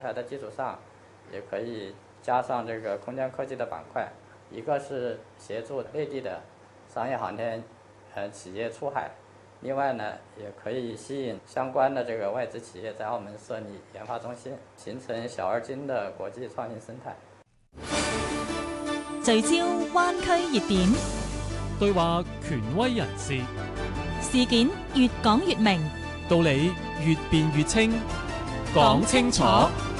它的基础上，也可以加上这个空间科技的板块，一个是协助内地的商业航天企业出海，另外呢，也可以吸引相关的这个外资企业在澳门设立研发中心，形成小而精的國際創新生態。 聚焦灣區熱點， 對話權威人士， 事件越講越明， 道理越辯越清，講清楚。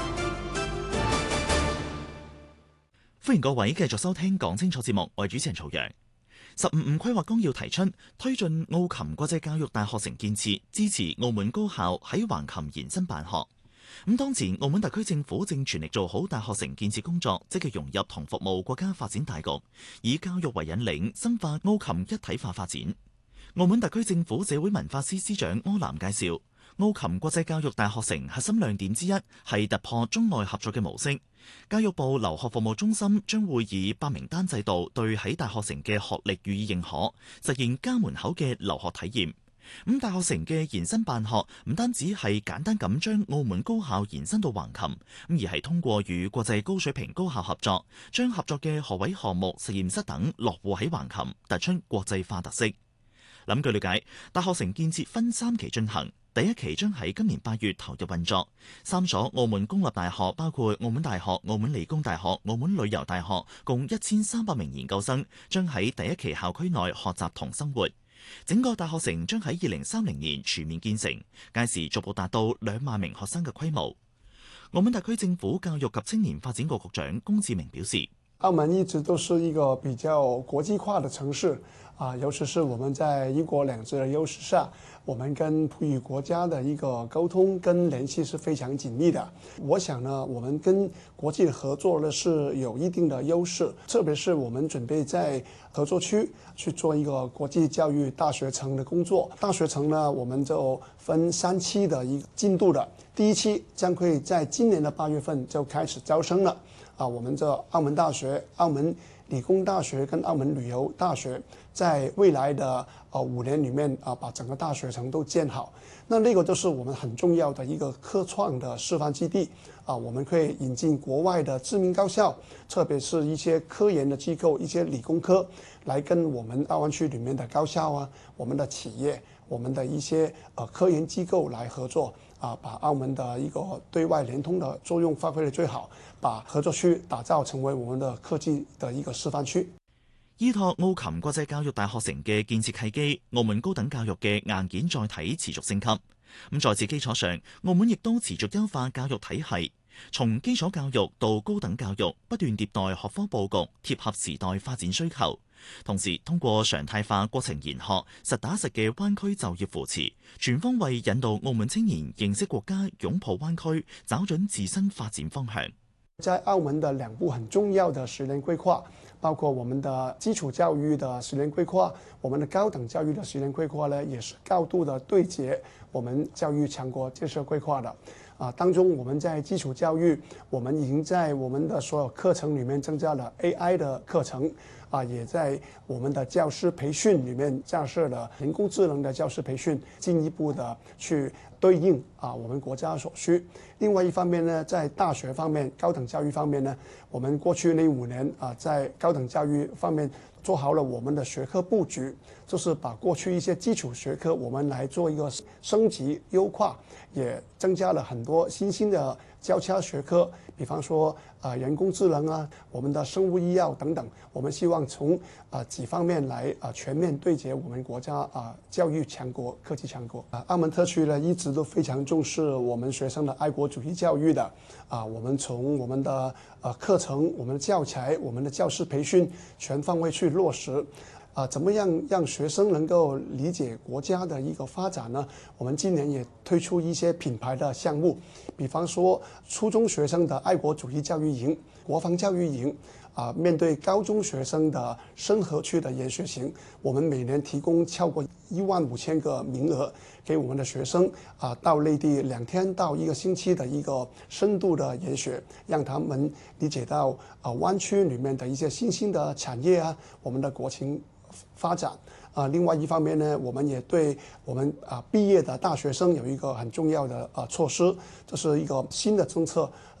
歡迎各位繼續收聽講清楚節目，我係主持人曹陽。15規劃綱要提出推進澳琴國際教育大學城建設，支持澳門高校喺橫琴延伸辦學。當前澳門特區政府正全力做好大學城建設工作，積極融入同服務國家發展大局，以教育為引領，深化澳琴一體化發展。澳門特區政府社會文化司司長柯南介紹，澳琴國際教育大學城核心亮點之一係突破中外合作嘅模式。教育部留學服務中心將會以8名單制度對喺大學城嘅學歷予以認可，實現家門口嘅留學體驗。大學城嘅延伸辦學唔單止係簡單咁將澳門高校延伸到橫琴，而係通過與國際高水平高校合作，將合作嘅學位項目、實驗室等落戶喺橫琴，突出國際化特色。據了解，大學城建設分3期進行。第一期將喺今年8月投入運作，3所澳門公立大學包括澳門大學、澳門理工大學、澳門旅遊大學，共1300名研究生將喺第一期校區內學習同生活。整個大學城將喺2030年全面建成，屆時逐步達到2萬名學生嘅規模。澳門特區政府教育及青年發展局局長龔志明表示， 澳門一直都是一個比較國際化的城市尤其是我們在一國兩制的優勢下，我們跟葡語國家的一個溝通跟聯繫是非常緊密的。我想呢，我們跟國際的合作呢是有一定的優勢，特別是我們準備在合作區去做一個國際教育大學城的工作。大學城呢，我們就分3期的一個進度的，第一期將會在今年的8月份就開始招生了。我們這澳門大學、澳門理工大學跟澳門旅遊大學，在未來的5年裏面把整個大學城都建好。那個就是我們很重要的一個科創的示範基地我們會引進國外的知名高校，特別是一些科研的機構、一些理工科，來跟我們大灣區裏面的高校我們的企業、我們的一些科研機構來合作把澳門的一個對外聯通的作用發揮得最好，把合作區打造成為我們的科技的一個示範區。 依託澳琴國際教育大學城嘅建設契機，澳門高等教育嘅硬件載體持續升級。在此基礎上，澳門亦都持續優化教育體系，從基礎教育到高等教育，不斷迭代學科佈局，貼合時代發展需求。同時，通過常態化過程研學、實打實嘅灣區就業扶持，全方位引導澳門青年認識國家、擁抱灣區，找準自身發展方向。 在澳門的2部很重要的10年規劃，包括我們的基礎教育的10年規劃，我們的高等教育的10年規劃呢，也是高度的對接我們教育強國建設規劃的。當中我們在基礎教育，我們已經在我們的所有課程裡面增加了 AI 的課程，也在我們的教師培訓裡面架設了人工智能的教師培訓，進一步的去對應我們國家所需。另外一方面呢，在大學方面、高等教育方面呢，我們過去那5年在高等教育方面做好了我們的學科佈局，就是把過去一些基礎學科我們來做一個升級優化，也增加了很多新興的交叉學科，比方說人工智能我們的生物醫藥等等，我們希望從幾方面來全面對接我們國家教育強國、科技強國。澳門特區呢一直都非常重視我們學生的愛國主義教育的我們從我們的課程、我們的教材、我們的教師培訓全方位去落實。怎麼樣讓學生能夠理解國家的一個發展呢？我們今年也推出一些品牌的項目，比方說初中學生的愛國主義教育營、國防教育營。面對高中學生的深合區的研學型，我們每年提供超過15000個名額，給我們的學生到內地2天到1個星期的一個深度的研學，讓他們理解到灣區裡面的一些新興的產業我們的國情發展另外一方面呢，我们也对我们毕业的大学生有一个很重要的措施，这是一个新的政策，